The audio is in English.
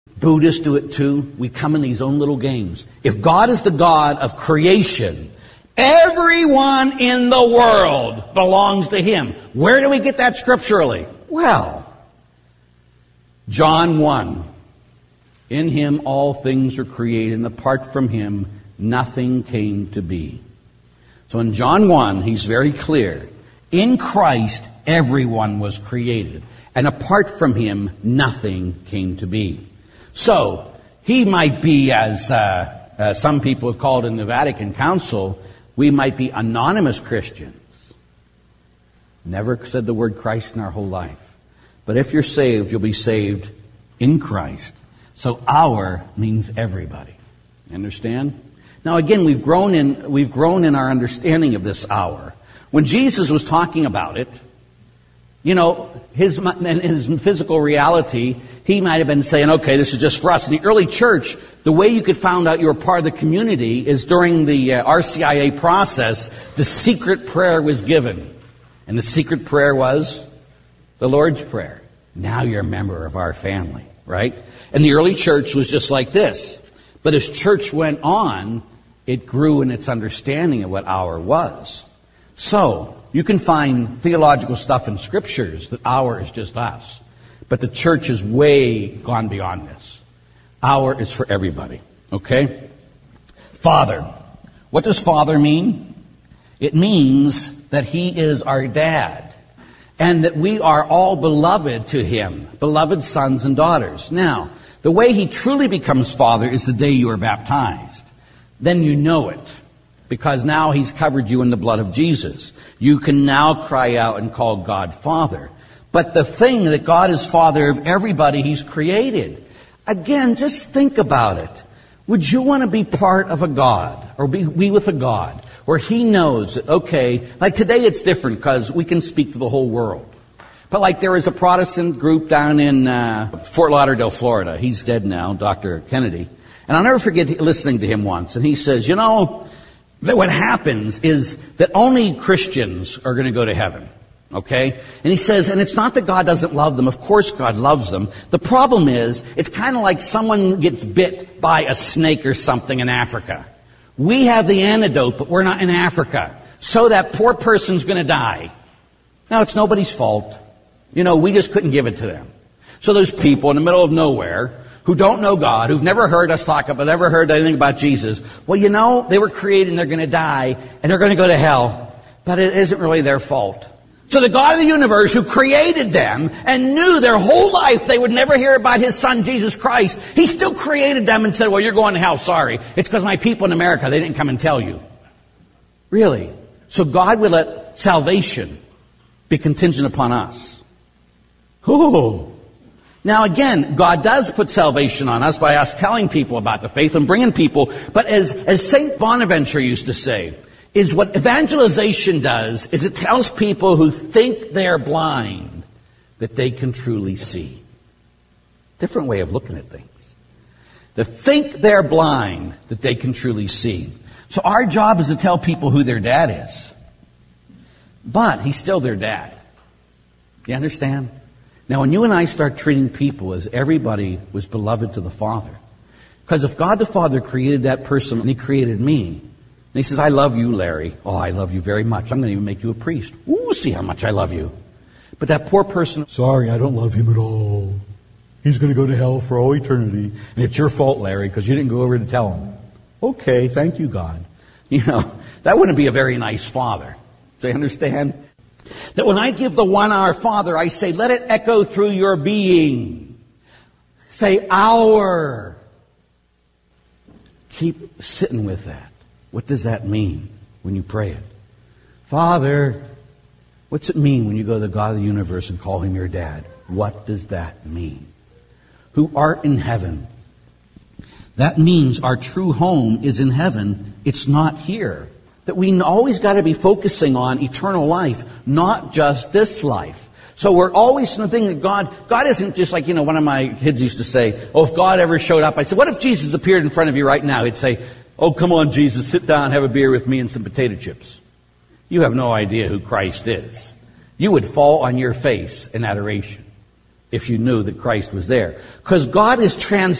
Buddhists do it too. We come in these own little games. If God is the God of creation, everyone in the world belongs to Him. Where do we get that scripturally? Well, John 1. In Him all things are created, and apart from Him nothing came to be. So in John 1, He's very clear. In Christ everyone was created, and apart from Him nothing came to be. So He might be, as some people have called in the Vatican Council, we might be anonymous Christians. Never said the word Christ in our whole life. But if you're saved, you'll be saved in Christ. So our means everybody. Understand? Now again, we've grown in our understanding of this hour. When Jesus was talking about it, you know, in his physical reality, He might have been saying, okay, this is just for us. In the early church, the way you could find out you were part of the community is during the RCIA process, the secret prayer was given. And the secret prayer was the Lord's Prayer. Now you're a member of our family, right? And the early church was just like this. But as church went on, it grew in its understanding of what hour was. So, you can find theological stuff in scriptures that hour is just us. But the church has way gone beyond this. Hour is for everybody. Okay? Father. What does Father mean? It means that He is our dad. And that we are all beloved to Him. Beloved sons and daughters. Now, the way He truly becomes Father is the day you are baptized. Then you know it. Because now He's covered you in the blood of Jesus. You can now cry out and call God Father. But the thing that God is Father of everybody He's created. Again, just think about it. Would you want to be part of a God, or be with a God, where He knows that, okay, like today it's different because we can speak to the whole world. But like there is a Protestant group down in Fort Lauderdale, Florida. He's dead now, Dr. Kennedy. And I'll never forget listening to him once. And he says, you know, that what happens is that only Christians are going to go to heaven. Okay? And he says, and it's not that God doesn't love them. Of course God loves them. The problem is, it's kind of like someone gets bit by a snake or something in Africa. We have the antidote, but we're not in Africa. So that poor person's going to die. Now, it's nobody's fault. You know, we just couldn't give it to them. So there's people in the middle of nowhere who don't know God, who've never heard us talk about, never heard anything about Jesus. Well, you know, they were created and they're going to die and they're going to go to hell. But it isn't really their fault. So the God of the universe who created them and knew their whole life they would never hear about His Son, Jesus Christ, He still created them and said, well, you're going to hell, sorry. It's because my people in America, they didn't come and tell you. Really? So God would let salvation be contingent upon us. Oh. Now again, God does put salvation on us by us telling people about the faith and bringing people. But as St. Bonaventure used to say, is what evangelization does is it tells people who think they're blind that they can truly see. Different way of looking at things. They think they're blind that they can truly see. So our job is to tell people who their dad is. But He's still their dad. You understand? Now, when you and I start treating people as everybody was beloved to the Father, because if God the Father created that person and He created me, and He says, I love you, Larry. Oh, I love you very much. I'm going to even make you a priest. Ooh, see how much I love you. But that poor person, sorry, I don't love him at all. He's going to go to hell for all eternity. And it's your fault, Larry, because you didn't go over to tell him. Okay, thank you, God. You know, that wouldn't be a very nice father. Do you understand? That when I give the 1 hour Father, I say, let it echo through your being. Say, our. Keep sitting with that. What does that mean when you pray it? Father. What's it mean when you go to the God of the universe and call Him your dad? What does that mean? Who art in heaven. That means our true home is in heaven. It's not here. That we always got to be focusing on eternal life, not just this life. So we're always thinking that God isn't just like, one of my kids used to say, oh, if God ever showed up, I said, what if Jesus appeared in front of you right now? He'd say, oh, come on, Jesus, sit down, have a beer with me and some potato chips. You have no idea who Christ is. You would fall on your face in adoration. if you knew that Christ was there. Because God is